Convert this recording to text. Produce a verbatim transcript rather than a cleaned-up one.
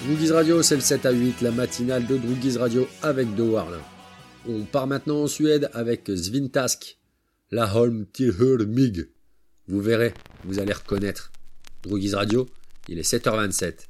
Droogies Radio, c'est le sept à huit, la matinale de Droogies Radio avec De Warlin. On part maintenant en Suède avec Svintask, la Holm Tillhör Mig. Vous verrez, vous allez reconnaître. Droogies Radio, il est sept heures vingt-sept.